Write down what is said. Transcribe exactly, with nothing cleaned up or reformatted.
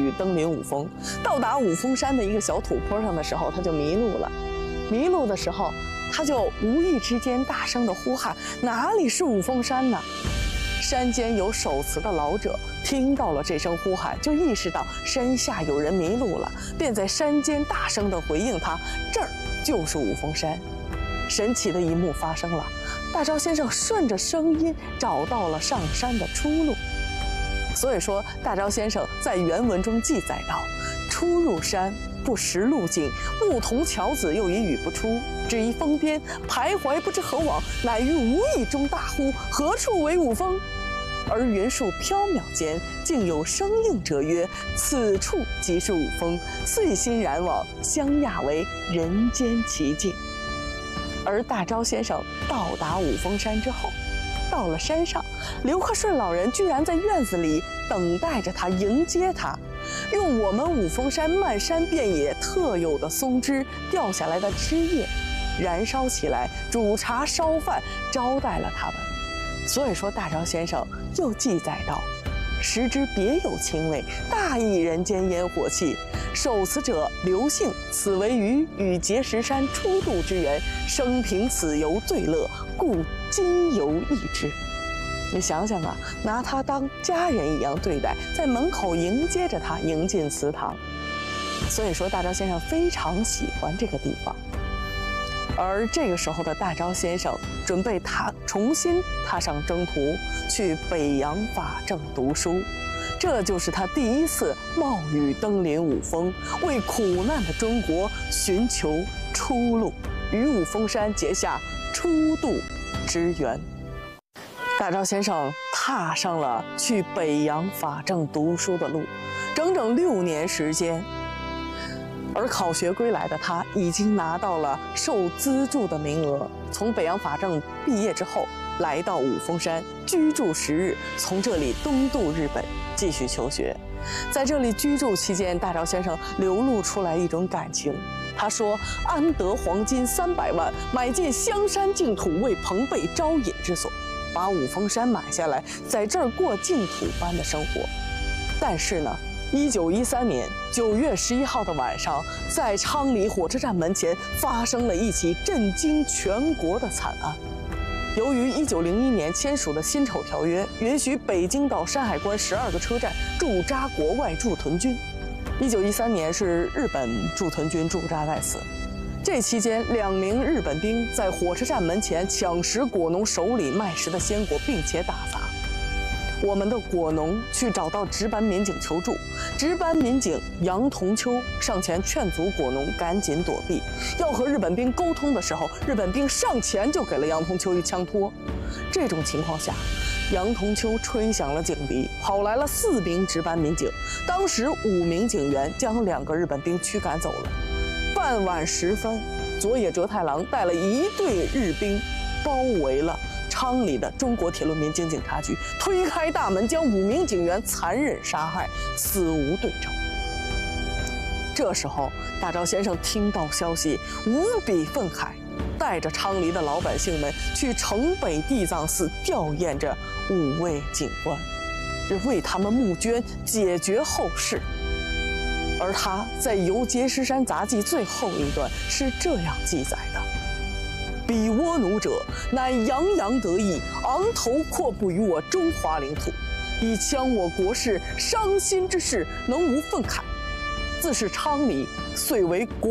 雨登临五峰。到达五峰山的一个小土坡上的时候，他就迷路了。迷路的时候，他就无意之间大声地呼喊：“哪里是五峰山呢？”山间有手持的老者听到了这声呼喊，就意识到山下有人迷路了，便在山间大声地回应他：“这儿就是五峰山。”神奇的一幕发生了，大钊先生顺着声音找到了上山的出路。所以说，大钊先生在原文中记载道：“初入山，不识路径，牧童樵子又已语不出，只一峰巅，徘徊不知何往，乃于无意中大呼：何处为五峰？而云树缥缈间，竟有声应者曰：此处即是五峰。遂欣然往，相讶为人间奇境。”而大钊先生到达五峰山之后，到了山上，刘克顺老人居然在院子里等待着他，迎接他，用我们五峰山漫山遍野特有的松枝掉下来的枝叶，燃烧起来，煮茶烧饭，招待了他们。所以说，大钊先生又记载道：“食之别有清味，大益人间烟火气。受此者刘姓，此为于与碣石山初度之缘，生平此游最乐，故今犹忆之。”你想想啊，拿他当家人一样对待，在门口迎接着他，迎进祠堂。所以说，大钊先生非常喜欢这个地方。而这个时候的大钊先生准备踏重新踏上征途，去北洋法政读书。这就是他第一次冒雨登临五峰，为苦难的中国寻求出路，与五峰山结下初度之缘。大钊先生踏上了去北洋法政读书的路，整整六年时间。而考学归来的他，已经拿到了受资助的名额。从北洋法政毕业之后，来到五峰山居住十日，从这里东渡日本继续求学。在这里居住期间，大钊先生流露出来一种感情。他说：“安得黄金三百万，买进香山净土，为朋辈招引之所。”把五峰山买下来，在这儿过净土般的生活。但是呢，一九一三年九月十一号的晚上，在昌黎火车站门前发生了一起震惊全国的惨案。由于一九零一年签署的辛丑条约，允许北京到山海关十二个车站驻扎国外驻屯军。一九一三年是日本驻屯军驻扎在此。这期间，两名日本兵在火车站门前抢食果农手里卖食的鲜果，并且打砸。我们的果农去找到值班民警求助，值班民警杨同秋上前劝阻果农赶紧躲避。要和日本兵沟通的时候，日本兵上前就给了杨同秋一枪托。这种情况下，杨同秋吹响了警笛，跑来了四名值班民警，当时五名警员将两个日本兵驱赶走了。傍晚时分，佐野哲太郎带了一队日兵，包围了昌黎的中国铁路民警警察局，推开大门，将五名警员残忍杀害，死无对证。这时候，大钊先生听到消息，无比愤慨，带着昌黎的老百姓们去城北地藏寺吊唁着五位警官，为他们募捐，解决后事。而他在《游碣石山杂记》最后一段是这样记载的：“彼倭奴者，乃洋洋得意，昂头阔步于我中华领土，以戕我国事，伤心之事，能无愤慨？自是昌黎，遂为国。”